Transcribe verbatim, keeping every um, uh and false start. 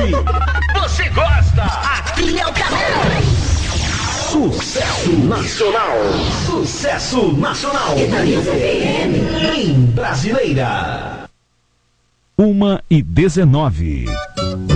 ouve, você gosta. Aqui é o canal. Sucesso nacional. Sucesso nacional. Em Brasileira. Uma e dezenove.